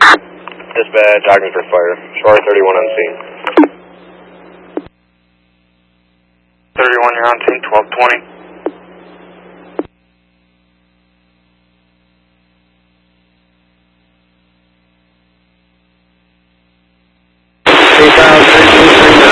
Dispatch, Ogden for fire. Shore 31 on scene. 31, you're on scene, 1220. 2000.